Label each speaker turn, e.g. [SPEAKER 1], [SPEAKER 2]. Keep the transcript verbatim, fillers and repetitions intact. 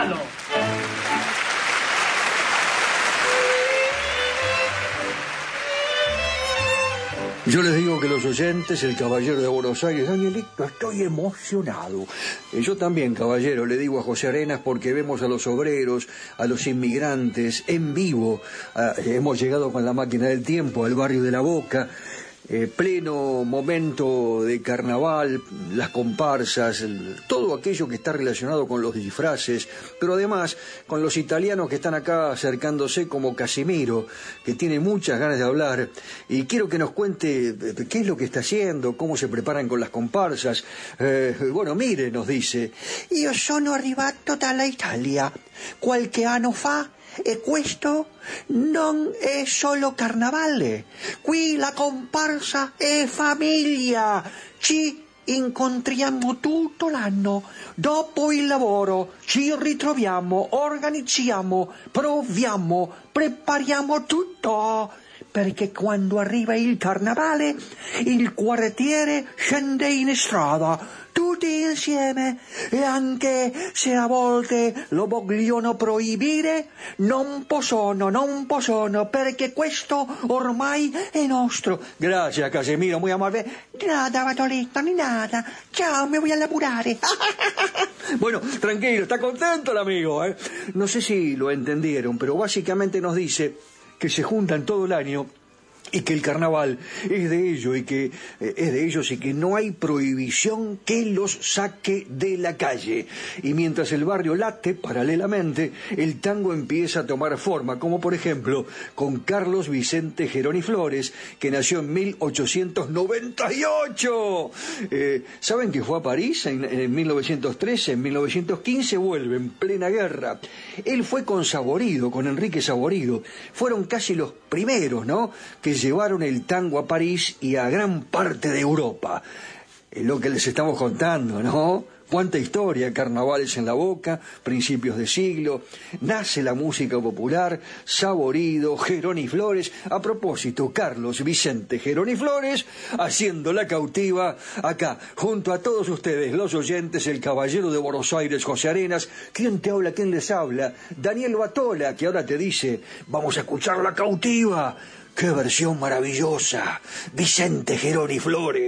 [SPEAKER 1] palo.
[SPEAKER 2] Yo les digo que los oyentes, el caballero de Buenos Aires, Danielito, estoy emocionado. Yo también, caballero, le digo a José Arenas, porque vemos a los obreros, a los inmigrantes en vivo. Ah, hemos llegado con la máquina del tiempo al barrio de La Boca, eh, pleno momento de carnaval, las comparsas, el, todo aquello que está relacionado con los disfraces, pero además con los italianos que están acá acercándose, como Casimiro, que tiene muchas ganas de hablar, y quiero que nos cuente qué es lo que está haciendo, cómo se preparan con las comparsas. Eh, bueno, mire, nos dice:
[SPEAKER 3] io sono arrivato dalla Italia qualche anno fa e questo non è solo carnavale. Qui la comparsa è famiglia. Ci incontriamo tutto l'anno. Dopo il lavoro ci ritroviamo, organizziamo, proviamo, prepariamo tutto. Perché quando arriva il carnavale, il quartiere scende in strada, tutti insieme, e anche se a volte lo vogliono proibire, non possono, non possono, perché questo ormai è nostro.
[SPEAKER 2] Gracias, Casimiro, muy amable.
[SPEAKER 3] Nada, Bartolito, ni nada. Ciao, me voy a laburare.
[SPEAKER 2] Bueno, tranquilo, está contento el amigo, ¿eh? No sé si lo entendieron, pero básicamente nos dice que se juntan todo el año y que el carnaval es de ellos y que eh, es de ellos y que no hay prohibición que los saque de la calle. Y mientras el barrio late, paralelamente, el tango empieza a tomar forma, como por ejemplo con Carlos Vicente Geroni Flores, que nació en mil ochocientos noventa y ocho. Eh, ¿Saben que fue a París en, en mil novecientos trece? En mil novecientos quince vuelve, en plena guerra. Él fue con Saborido, con Enrique Saborido. Fueron casi los primeros, ¿no?, que llevaron el tango a París y a gran parte de Europa. Es lo que les estamos contando, ¿no? Cuánta historia, carnavales en La Boca, principios de siglo, nace la música popular, Saborido, Geroni Flores. A propósito, Carlos Vicente Geroni Flores, haciendo La Cautiva, acá, junto a todos ustedes, los oyentes, el caballero de Buenos Aires, José Arenas. ¿Quién te habla? ¿Quién les habla? Daniel Batola, que ahora te dice: vamos a escuchar La Cautiva. ¡Qué versión maravillosa! Vicente Geroni Flores.